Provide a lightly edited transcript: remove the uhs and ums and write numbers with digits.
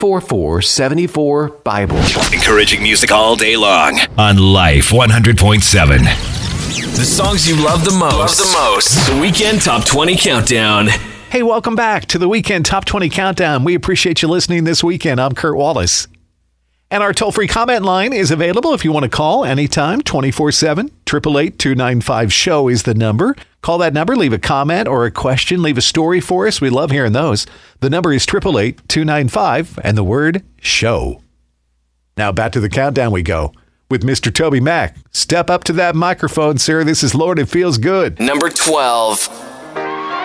4474 Bible. Encouraging music all day long on Life 100.7. The songs you love the most. The Weekend Top 20 Countdown. Hey, welcome back to the Weekend Top 20 Countdown. We appreciate you listening this weekend. I'm Kurt Wallace. And our toll-free comment line is available if you want to call anytime, 24/7. 888-295-SHOW is the number. Call that number, leave a comment or a question, leave a story for us. We love hearing those. The number is 888-295 and the word SHOW. Now back to the countdown we go with Mr. Toby Mac. Step up to that microphone, sir. This is Lord, It Feels Good. Number 12.